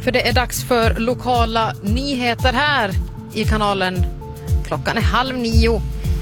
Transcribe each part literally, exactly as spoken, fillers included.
För det är dags för lokala nyheter här i kanalen. Klockan är halv nio.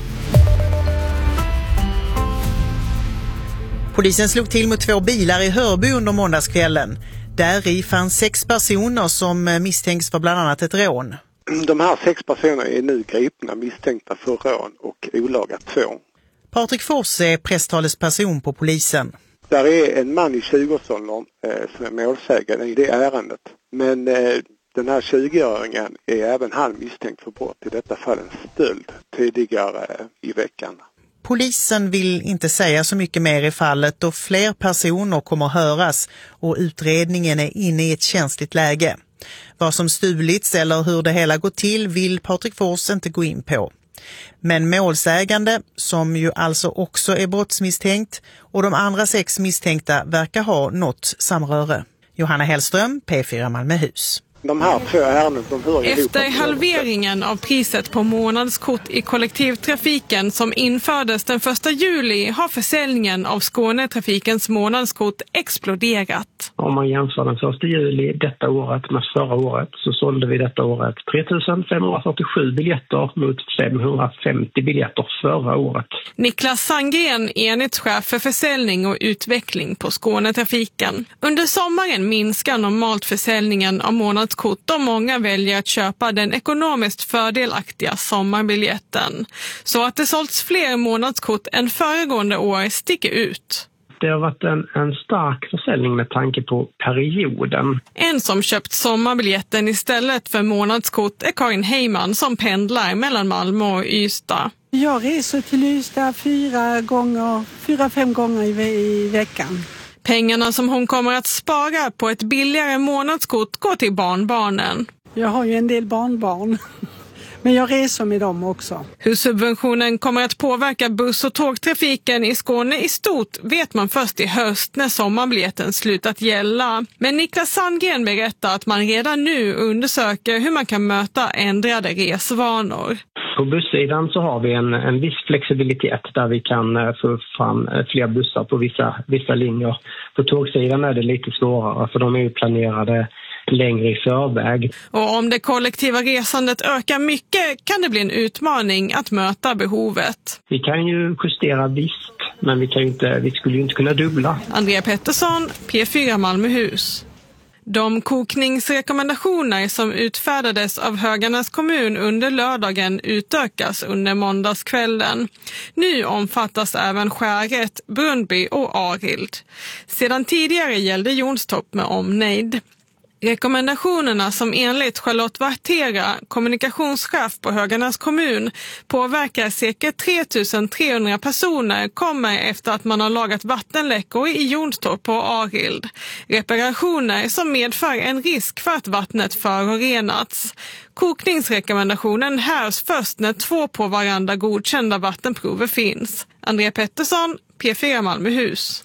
Polisen slog till mot två bilar i Hörby under måndagskvällen. Där i fanns sex personer som misstänks för bland annat ett rån. De här sex personerna är nu gripna misstänkta för rån och olaga tvång. Patrik Fors är presstalesperson på polisen. Där är en man i tjugoårsåldern eh, som är målsägande i det ärendet. Men eh, den här tjugoåringen är även han misstänkt för brott, i detta fall en stöld, tidigare eh, i veckan. Polisen vill inte säga så mycket mer i fallet och fler personer kommer höras och utredningen är inne i ett känsligt läge. Vad som stulits eller hur det hela går till vill Patrik Fors inte gå in på. Men målsägande, som ju alltså också är brottsmisstänkt, och de andra sex misstänkta verkar ha något samröre. Johanna Hellström, P fyra Malmöhus. De här två ärenden, de hör ihop. Efter halveringen av priset på månadskort i kollektivtrafiken som infördes den första juli har försäljningen av Skånetrafikens månadskort exploderat. Om man jämför den första juli detta året med förra året så sålde vi detta året tre tusen femhundrafyrtiosju biljetter mot femhundrafemtio biljetter förra året. Niklas Sandgren, enhetschef för försäljning och utveckling på Skånetrafiken. Under sommaren minskar normalt försäljningen av månadskort och många väljer att köpa den ekonomiskt fördelaktiga sommarbiljetten. Så att det sålts fler månadskort än föregående år sticker ut. Det har varit en, en stark försäljning med tanke på perioden. En som köpt sommarbiljetten istället för månadskort är Karin Heyman som pendlar mellan Malmö och Ystad. Jag reser till Ystad fyra gånger, fyra, fem gånger i, ve- i veckan. Pengarna som hon kommer att spara på ett billigare månadskort går till barnbarnen. Jag har ju en del barnbarn. Men jag reser med dem också. Hur subventionen kommer att påverka buss- och tågtrafiken i Skåne i stort vet man först i höst när sommarbiljetten slutat gälla. Men Niklas Sandgren berättar att man redan nu undersöker hur man kan möta ändrade resvanor. På bussidan så har vi en, en viss flexibilitet där vi kan få fram fler bussar på vissa, vissa linjer. På tågsidan är det lite svårare för de är ju planerade längre i förväg. Och om det kollektiva resandet ökar mycket kan det bli en utmaning att möta behovet. Vi kan ju justera visst, men vi, kan ju inte, vi skulle ju inte kunna dubbla. Andrea Pettersson, P fyra Malmöhus. De kokningsrekommendationer som utfärdades av Höganäs kommun under lördagen utökas under måndagskvällen. Nu omfattas även Skäret, Brunnby och Arild. Sedan tidigare gällde Jonstorp med omnejd. Rekommendationerna som enligt Charlotte Vartera, kommunikationschef på Höganäs kommun, påverkar cirka tre tusen trehundra personer kommer efter att man har lagat vattenläckor i Jonstorp och Arild. Reparationer som medför en risk för att vattnet förorenats. Kokningsrekommendationen hävs först när två på varandra godkända vattenprover finns. Andrea Pettersson, P fyra Malmöhus.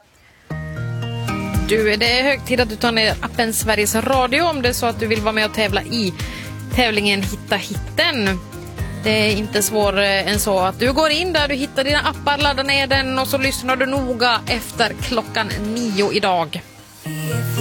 Du, det är hög tid att du tar ner appen Sveriges Radio om det är så att du vill vara med och tävla i tävlingen Hitta hitten. Det är inte svårare än så att du går in där, du hittar dina appar, laddar ner den och så lyssnar du noga efter klockan nio idag.